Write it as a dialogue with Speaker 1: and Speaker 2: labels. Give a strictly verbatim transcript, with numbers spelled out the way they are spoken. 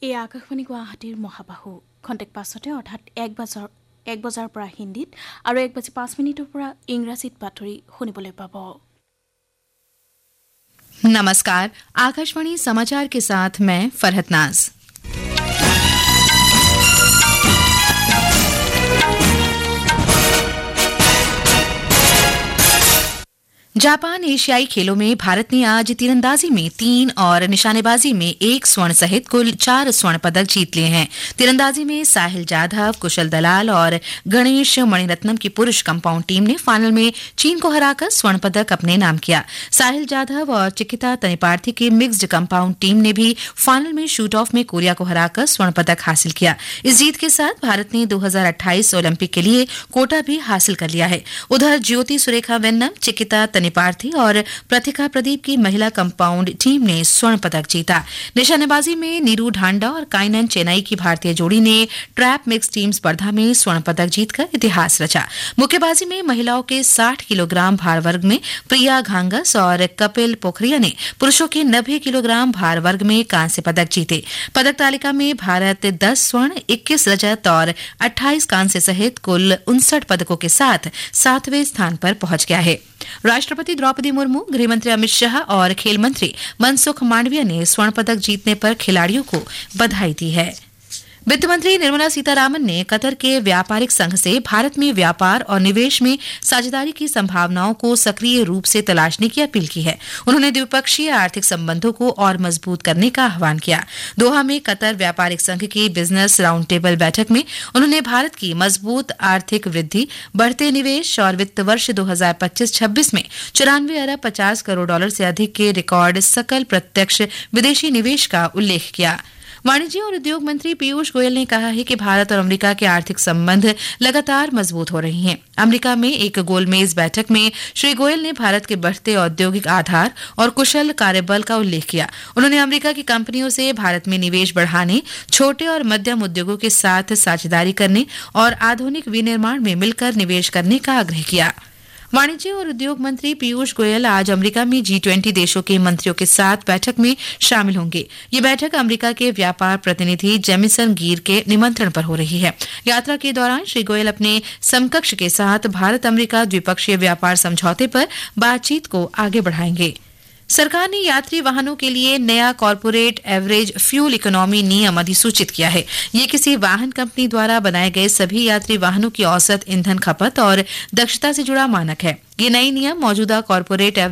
Speaker 1: এই আকাশবাণী গুৱাহাটীৰ মহাবাহু খন্তেক পাছতে অৰ্থাৎ এক বজাৰ এক বজাৰ পৰা হিন্দীত আৰু এক বাজি পাঁচ মিনিটৰ পৰা ইংৰাজীত বাতৰি শুনিবলৈ পাব।
Speaker 2: नमस्कार, आकाशवाणी समाचार के साथ मैं फरहत नाज। जापान एशियाई खेलों में भारत ने आज तीरंदाजी में तीन और निशानेबाजी में एक स्वर्ण सहित कुल चार स्वर्ण पदक जीत लिए हैं। तीरंदाजी में साहिल जाधव, कुशल दलाल और गणेश मणिरत्नम की पुरुष कंपाउंड टीम ने फाइनल में चीन को हराकर स्वर्ण पदक अपने नाम किया। साहिल जाधव और चिकिता तनिपार्थी की मिक्स्ड कंपाउंड टीम ने भी फाइनल में शूट ऑफ में कोरिया को हराकर स्वर्ण पदक हासिल किया। इस जीत के साथ भारत ने दो हजार अट्ठाईस ओलंपिक के लिए कोटा भी हासिल कर लिया है। उधर ज्योति सुरेखा वेन्नम, चिकिता पार्थी और प्रतिका प्रदीप की महिला कंपाउंड टीम ने स्वर्ण पदक जीता। निशानेबाजी में नीरू ढांडा और काइनन चेन्नई की भारतीय जोड़ी ने ट्रैप मिक्स टीम स्पर्धा में स्वर्ण पदक जीतकर इतिहास रचा। मुक्केबाजी में महिलाओं के साठ किलोग्राम भार वर्ग में प्रिया घांगस और कपिल पोखरिया ने पुरुषों के नब्बे किलोग्राम भार वर्ग में कांस्य पदक जीते। पदक तालिका में भारत दस स्वर्ण, इक्कीस रजत और अट्ठाईस कांस्य सहित कुल उनसठ पदकों के साथ सातवें स्थान पर पहुंच गया है। राष्ट्रपति द्रौपदी मुर्मू, गृहमंत्री अमित शाह और खेल मंत्री मनसुख मांडविया ने स्वर्ण पदक जीतने पर खिलाड़ियों को बधाई दी है। वित्त मंत्री निर्मला सीतारामन ने कतर के व्यापारिक संघ से भारत में व्यापार और निवेश में साझेदारी की संभावनाओं को सक्रिय रूप से तलाशने की अपील की है। उन्होंने द्विपक्षीय आर्थिक संबंधों को और मजबूत करने का आह्वान किया। दोहा में कतर व्यापारिक संघ की बिजनेस राउंड टेबल बैठक में उन्होंने भारत की मजबूत आर्थिक वृद्धि, बढ़ते निवेश और वित्त वर्ष दो हजार पच्चीस छब्बीस में चौरानवे अरब पचास करोड़ डॉलर से अधिक के रिकॉर्ड सकल प्रत्यक्ष विदेशी निवेश का उल्लेख किया। वाणिज्य और उद्योग मंत्री पीयूष गोयल ने कहा है कि भारत और अमेरिका के आर्थिक संबंध लगातार मजबूत हो रहे हैं। अमेरिका में एक गोलमेज बैठक में श्री गोयल ने भारत के बढ़ते औद्योगिक आधार और कुशल कार्यबल का उल्लेख किया। उन्होंने अमेरिका की कंपनियों से भारत में निवेश बढ़ाने, छोटे और मध्यम उद्योगों के साथ साझेदारी करने और आधुनिक विनिर्माण में मिलकर निवेश करने का आग्रह किया। वाणिज्य और उद्योग मंत्री पीयूष गोयल आज अमेरिका में जी ट्वेंटी देशों के मंत्रियों के साथ बैठक में शामिल होंगे। ये बैठक अमेरिका के व्यापार प्रतिनिधि जेमिसन गिर के निमंत्रण पर हो रही है। यात्रा के दौरान श्री गोयल अपने समकक्ष के साथ भारत अमेरिका द्विपक्षीय व्यापार समझौते पर बातचीत को आगे बढ़ाएंगे। सरकार ने यात्री वाहनों के लिए नया कॉर्पोरेट एवरेज फ्यूल इकोनॉमी नियम अधिसूचित किया है। ये किसी वाहन कंपनी द्वारा बनाए गए सभी यात्री वाहनों की औसत ईंधन खपत और दक्षता से जुड़ा मानक है। ये नई नियम मौजूदा कॉर्पोरेट